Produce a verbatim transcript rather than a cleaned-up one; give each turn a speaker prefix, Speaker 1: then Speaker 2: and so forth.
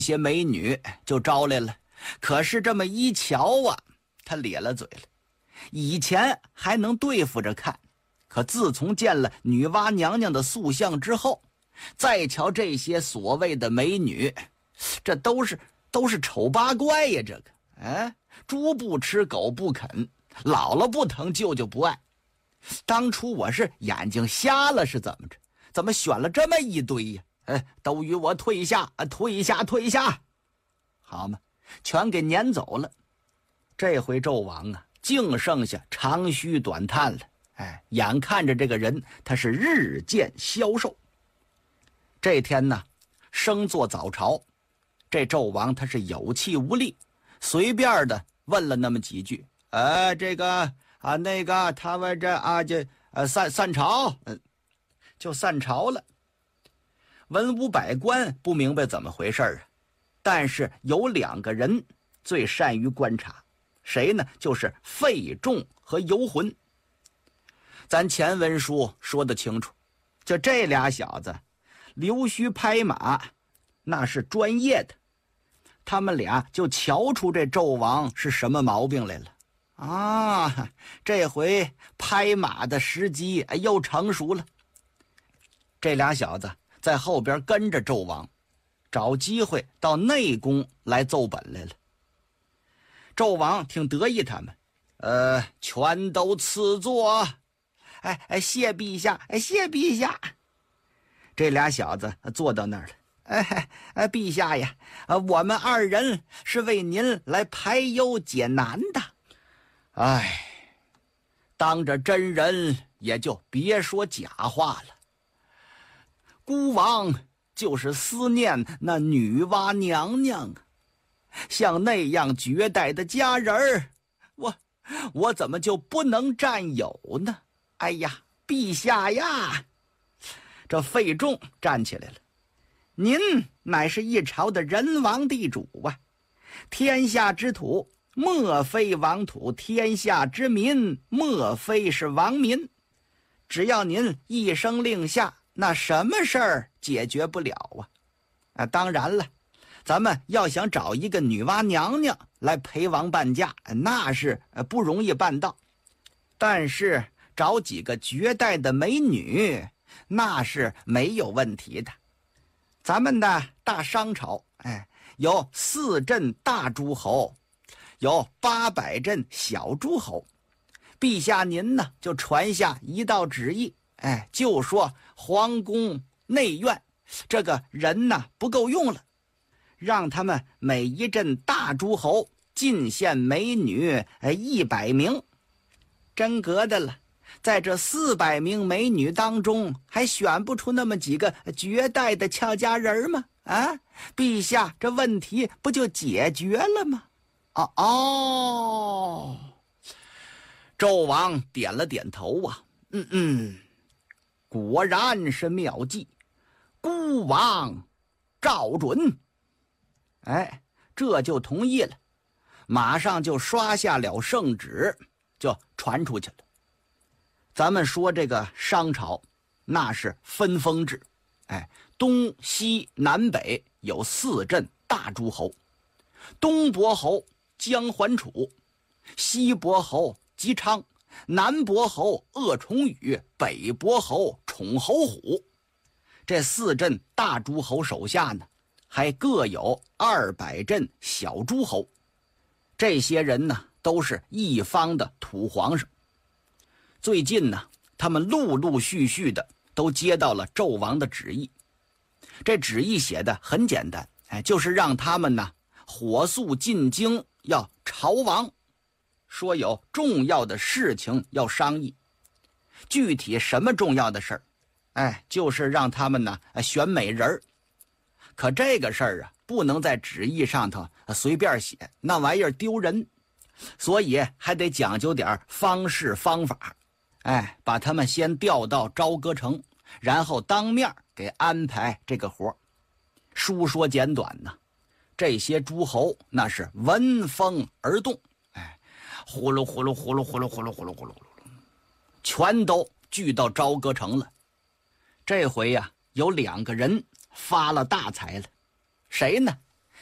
Speaker 1: 些美女就招来了。可是这么一瞧啊，他咧了嘴了。以前还能对付着看，可自从见了女娲娘娘的塑像之后，再瞧这些所谓的美女，这都是都是丑八怪呀！这个，哎，猪不吃，狗不啃，姥姥不疼，舅舅不爱。当初我是眼睛瞎了是怎么着？怎么选了这么一堆呀？哎，都与我退下，退下，退下！好嘛，全给撵走了。这回纣王啊，净剩下长吁短叹了。哎，眼看着这个人他是日渐消瘦。这天呢，升坐早朝，这纣王他是有气无力，随便的问了那么几句。呃，这个啊，那个，他们这啊，这呃散散朝，嗯，就散朝了。文武百官不明白怎么回事啊，但是有两个人最善于观察，谁呢？就是费仲和游魂。咱前文书说得清楚，就这俩小子，溜须拍马，那是专业的。他们俩就瞧出这纣王是什么毛病来了啊！这回拍马的时机又成熟了。这俩小子在后边跟着纣王，找机会到内宫来奏本来了。纣王挺得意他们，呃，全都赐座。哎哎，谢陛下，哎，谢陛下。这俩小子坐到那儿了。哎哎，陛下呀，我们二人是为您来排忧解难的。哎，当着真人也就别说假话了。孤王就是思念那女娲娘娘啊，像那样绝代的佳人儿，我我怎么就不能占有呢？哎呀，陛下呀！这费仲站起来了。您乃是一朝的人王地主啊，天下之土莫非王土，天下之民莫非是王民。只要您一声令下，那什么事儿解决不了啊？啊，当然了，咱们要想找一个女娲娘娘来陪王伴驾，那是不容易办到。但是找几个绝代的美女，那是没有问题的。咱们的大商朝，哎，有四镇大诸侯，有八百镇小诸侯。陛下您呢，就传下一道旨意，哎，就说皇宫内院这个人呢不够用了，让他们每一镇大诸侯进献美女一百名。真格的了，在这四百名美女当中，还选不出那么几个绝代的俏佳人吗？啊，陛下，这问题不就解决了吗？哦哦，纣王点了点头啊，嗯嗯，果然是妙计，孤王照准。哎，这就同意了，马上就刷下了圣旨，就传出去了。咱们说这个商朝，那是分封制，哎，东西南北有四镇大诸侯，东伯侯姜桓楚，西伯侯姬昌，南伯侯鄂崇禹，北伯侯宠侯虎。这四镇大诸侯手下呢，还各有二百镇小诸侯。这些人呢，都是一方的土皇上。最近呢，他们陆陆续续的都接到了纣王的旨意。这旨意写的很简单，哎，就是让他们呢火速进京要朝王，说有重要的事情要商议。具体什么重要的事儿？哎，就是让他们呢选美人儿。可这个事儿啊，不能在旨意上头随便写，那玩意儿丢人，所以还得讲究点方式方法。哎，把他们先调到朝歌城，然后当面给安排这个活。书说简短呢，这些诸侯那是闻风而动，哎，呼噜呼噜呼噜呼噜呼噜呼噜呼噜呼噜，全都聚到朝歌城了。这回呀、啊，有两个人发了大财了，谁呢？